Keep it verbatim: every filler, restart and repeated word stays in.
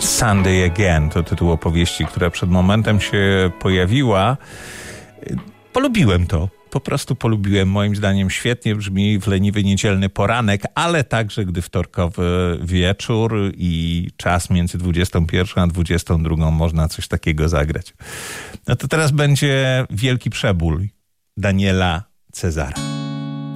Sunday Again to tytuł opowieści, która przed momentem się pojawiła. Polubiłem to. Po prostu polubiłem. Moim zdaniem świetnie brzmi w leniwy niedzielny poranek, ale także gdy wtorkowy wieczór i czas między dwudziestą pierwszą a dwudziestą drugą można coś takiego zagrać. No to teraz będzie Wielki Przeból Daniela Cezara.